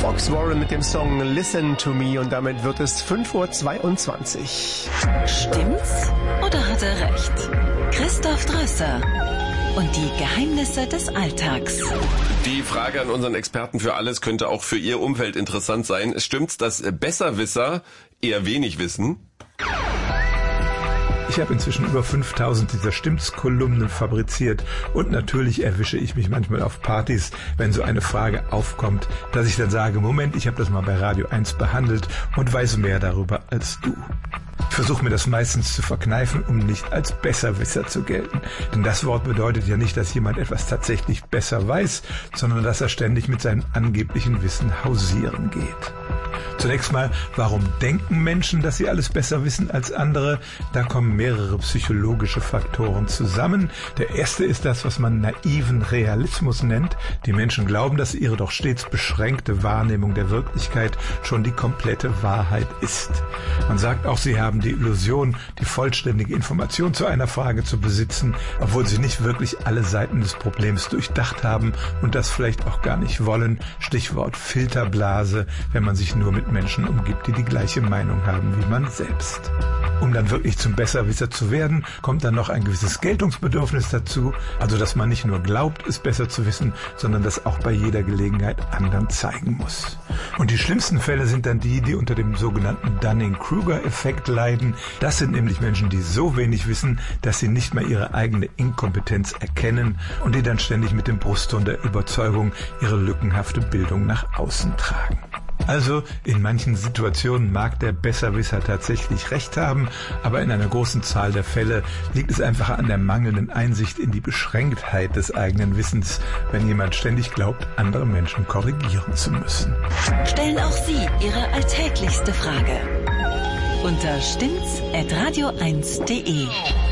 Fox Warren mit dem Song Listen to Me und damit wird es 5:22 Uhr. Stimmt's oder hat er recht? Christoph Drösser und die Geheimnisse des Alltags. Die Frage an unseren Experten für alles könnte auch für Ihr Umfeld interessant sein. Stimmt's, dass Besserwisser eher wenig wissen? Ich habe inzwischen über 5000 dieser Stimmt's-Kolumnen fabriziert und natürlich erwische ich mich manchmal auf Partys, wenn so eine Frage aufkommt, dass ich dann sage, Moment, ich habe das mal bei Radio 1 behandelt und weiß mehr darüber als du. Ich versuche mir das meistens zu verkneifen, um nicht als Besserwisser zu gelten. Denn das Wort bedeutet ja nicht, dass jemand etwas tatsächlich besser weiß, sondern dass er ständig mit seinem angeblichen Wissen hausieren geht. Zunächst mal, warum denken Menschen, dass sie alles besser wissen als andere? Da kommen mehrere psychologische Faktoren zusammen. Der erste ist das, was man naiven Realismus nennt. Die Menschen glauben, dass ihre doch stets beschränkte Wahrnehmung der Wirklichkeit schon die komplette Wahrheit ist. Man sagt auch, sie haben die Illusion, die vollständige Information zu einer Frage zu besitzen, obwohl sie nicht wirklich alle Seiten des Problems durchdacht haben und das vielleicht auch gar nicht wollen. Stichwort Filterblase, wenn man sich nur mit Menschen umgibt, die die gleiche Meinung haben wie man selbst. Um dann wirklich zum Besserwisser zu werden, kommt dann noch ein gewisses Geltungsbedürfnis dazu, also dass man nicht nur glaubt, es besser zu wissen, sondern das auch bei jeder Gelegenheit anderen zeigen muss. Und die schlimmsten Fälle sind dann die unter dem sogenannten Dunning-Kruger-Effekt leiden. Das sind nämlich Menschen, die so wenig wissen, dass sie nicht mal ihre eigene Inkompetenz erkennen und die dann ständig mit dem Brustton der Überzeugung ihre lückenhafte Bildung nach außen tragen. Also in manchen Situationen mag der Besserwisser tatsächlich recht haben, aber in einer großen Zahl der Fälle liegt es einfach an der mangelnden Einsicht in die Beschränktheit des eigenen Wissens, wenn jemand ständig glaubt, andere Menschen korrigieren zu müssen. Stellen auch Sie Ihre alltäglichste Frage unter stimmt's@radio1.de.